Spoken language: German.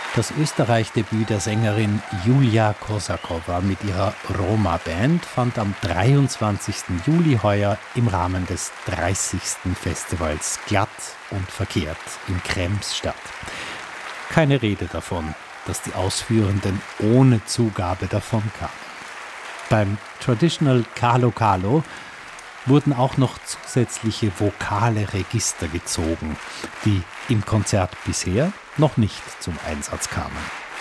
Das Österreich-Debüt der Sängerin Julia Korsakowa mit ihrer Roma-Band fand am 23. Juli heuer im Rahmen des 30. Festivals Glatt und Verkehrt in Krems statt. Keine Rede davon, dass die Ausführenden ohne Zugabe davon kamen. Beim Traditional Kalo Kalo wurden auch noch zusätzliche vokale Register gezogen, die im Konzert bisher noch nicht zum Einsatz kamen.